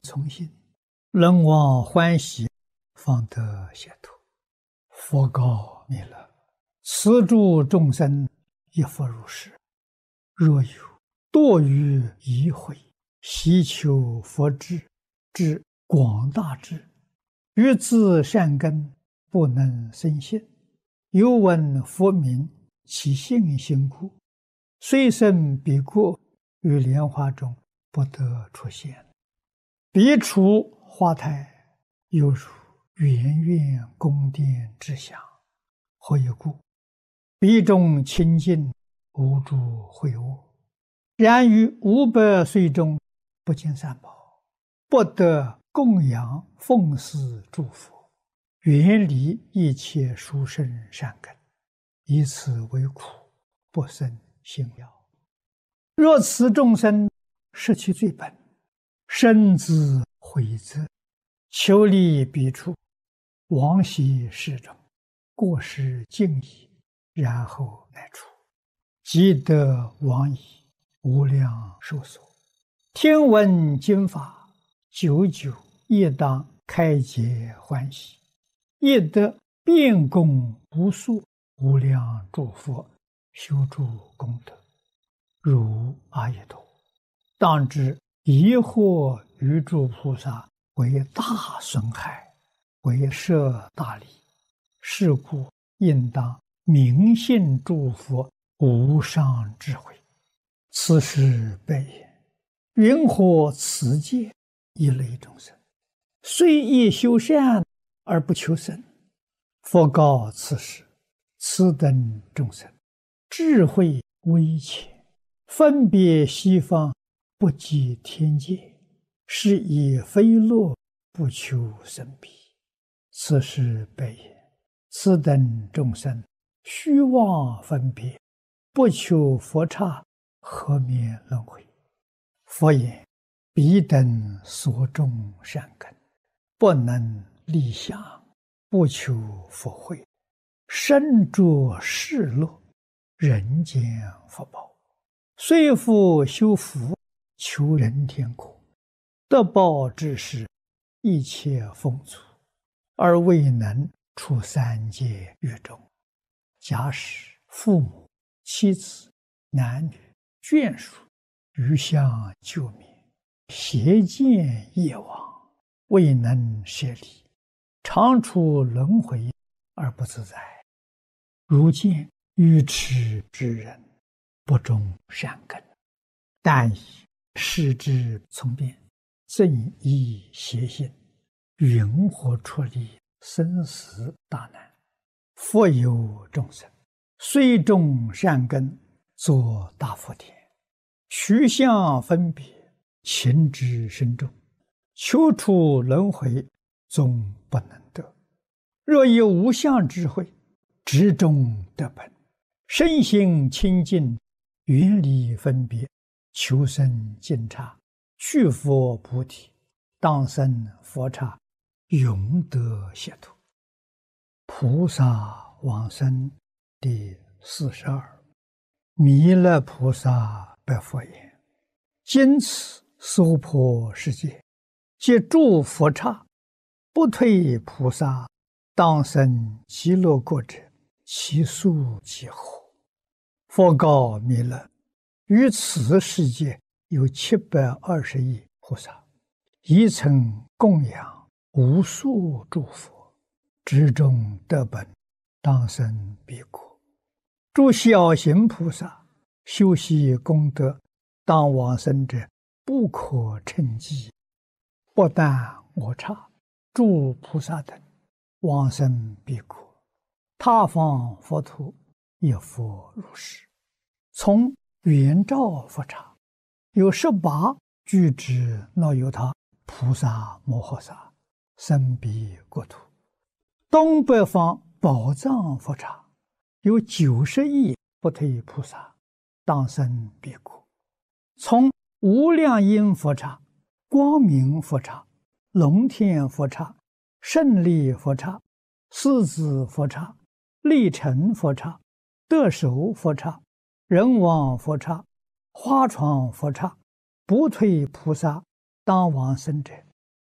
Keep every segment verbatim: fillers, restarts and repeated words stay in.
从心，人望欢喜，方得解脱。佛告弥勒：此诸众生亦复如是。若有堕于疑悔，希求佛智，至广大智，于自善根不能生信，又闻佛名，其信心故，虽生彼国，于莲花中不得出现。彼处花台，犹如圆圆宫殿之祥。何以故？彼中清净，无诸秽物。然于五百岁中，不见三宝，不得供养奉祀诸佛，远离一切殊胜善根，以此为苦，不生信了。若此众生失其最本，深自悔责，求离彼处，往昔世中，过失尽已，然后来处，即得往矣，无量寿所。听闻经法，久久亦当开解欢喜，亦得遍供无数无量诸佛，修诸功德，如阿逸陀。当知疑惑于诸菩萨为大损害，为摄大利，是故应当明信诸佛无上智慧。此时悲言：云何此界一类众生，虽亦修善而不求生？佛告此时：此等众生智慧微浅，分别西方，不及天界，是以非乐不求生彼。此时悲言：此等众生虚妄分别，不求佛刹，何免轮回？佛言：彼等所种善根，不能立想，不求佛慧，身着世乐，人间福报，虽复修福，求人天国，得报之时，一切丰足，而未能出三界狱中。假使父母、妻子、男女、眷属余相救灭，邪见业往，未能舍离，常处轮回而不自在。如见愚痴之人，不种善根，但以视之从变，正依邪心，云何出离生死大难？复有众生，虽种善根，作大福田，取相分别，情之深重，求出轮回，终不能得。若以无相智慧，直中得本，身心清净，远离分别，求生净刹，去佛菩提，当生佛刹，永得解脱。菩萨往生第四十二。弥勒菩萨白佛言：今此娑婆世界，皆诸佛刹，不退菩萨，当生极乐国者，其数几何？佛告弥勒：于此世界有七百二十亿菩萨，一曾供养无数诸佛，之中得本，当生彼国。诸小行菩萨修习功德，当往生者不可称计。不但我刹，诸菩萨等往生彼国，他方佛土亦复如是。从圆照佛刹，有十八具之那由他菩萨摩诃萨生彼国土。东北方宝藏佛刹，有九十亿不退菩萨，当生彼国。从无量音佛刹、光明佛刹、龙天佛刹、胜利佛刹、狮子佛刹、力成佛刹、得手佛刹、人王佛刹、花床佛刹，不退菩萨当往生者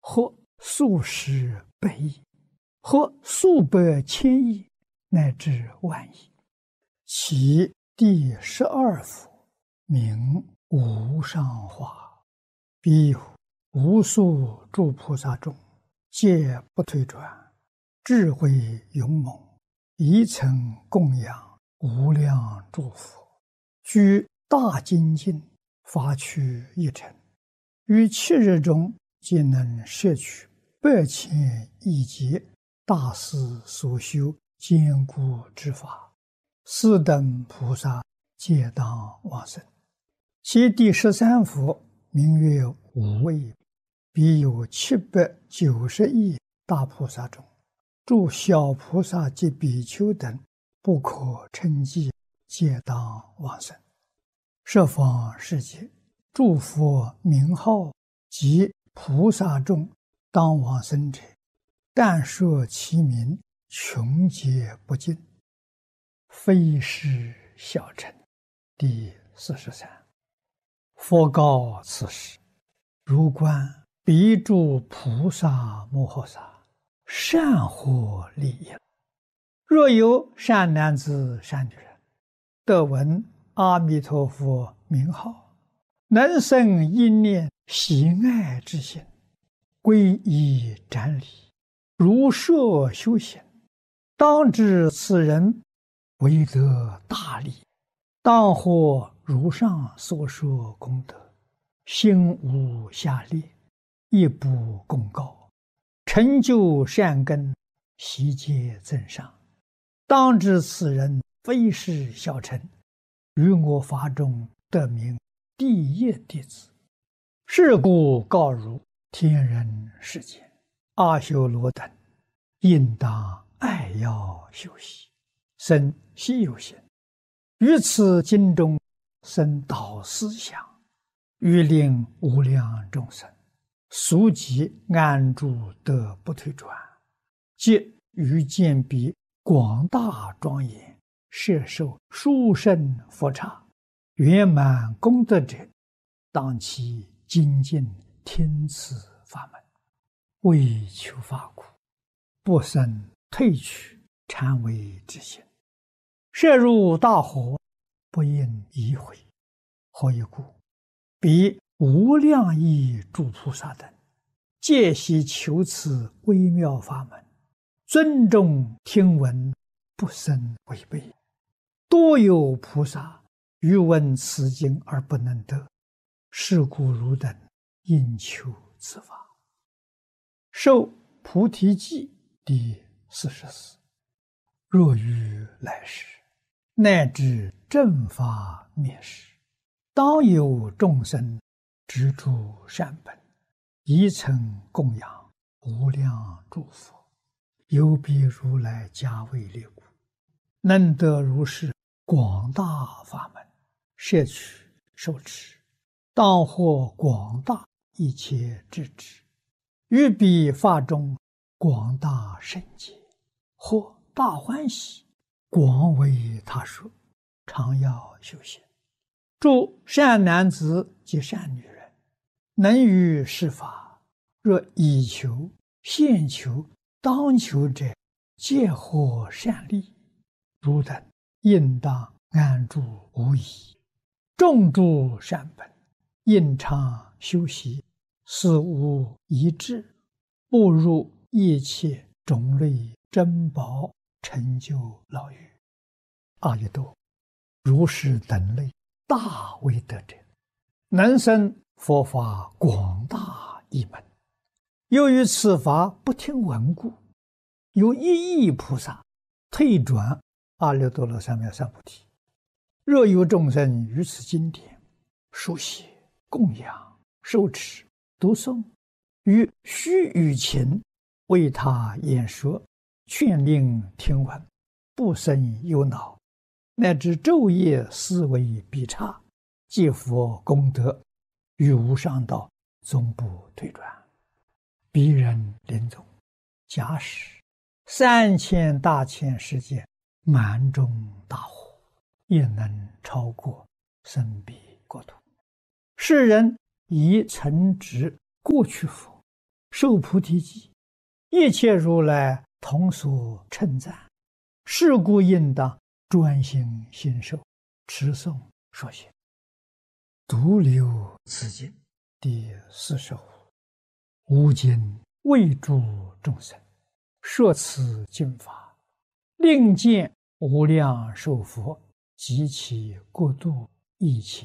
或数十百亿，或数百千亿，乃至万亿。其第十二佛名无上化，彼有无数诸菩萨众，皆不退转，智慧勇猛，一层供养无量诸佛，居大精进，发趣一尘，于七日中皆能摄取百千亿劫大师所修坚固之法，斯等菩萨皆当往生。其第十三佛名曰无畏，彼有七百九十亿大菩萨中，诸小菩萨及比丘等不可称计，皆当往生。十方世界诸佛名号及菩萨众当往生者，但说其名，穷劫不尽，非是小乘。第四十三。佛告此时：如观彼诸菩萨摩诃萨，善获利益。若有善男子善女人，得闻阿弥陀佛名号，能生一念喜爱之心，皈依瞻礼，如设修行，当知此人为得大利，当获如上所说功德，心无下劣，亦不共高，成就善根，悉皆增上。当知此人非是小乘，于我法中得名第一弟子。是故告汝天人世间阿修罗等，应当爱要修习，生希有心，于此经中生导思想，欲令无量众生速即安住得不退转，即于见彼广大庄严，摄受殊胜佛刹，圆满功德者，当其精进听此法门，为求法苦，不生退去禅为之心，摄入大火，不应移回。何以故？彼无量亿诸菩萨等，皆悉求此微妙法门，尊重听闻，不生违背。多有菩萨欲闻此经而不能得，是故汝等应求此法。受菩提记第四十四。若于来世，乃至正法灭世，当有众生执著善本，一曾供养无量诸佛，有彼如来加为列故，能得如是广大法门，摄取受持，当获广大一切智智，于彼法中广大圣解，或大欢喜，广为他说，常要修行。诸善男子及善女人，能于是法，若以求、现求、当求者，皆获善利。汝等应当安住无疑，种诸善本，应常修习，思无一致，步入一切种类珍宝，成就老于阿逸多如是等类大威德者，能生佛法广大一门。由于此法不听闻故，有一亿菩萨退转阿耨多罗三藐三菩提。若有众生于此经典书写、供养、受持、读诵，于须臾前为他演说，劝令听闻，不生忧恼，乃至昼夜思维必差，皆佛功德，于无上道终不退转。彼人临终，假使三千大千世界满中大火，也能超过生彼国土。世人以曾执过去佛， 受菩提记，一切如来同所称赞，是故应当专心信受，持诵说行。独留此经第四十五。吾今为诸众生说此经法，令见无量寿佛及其国度一切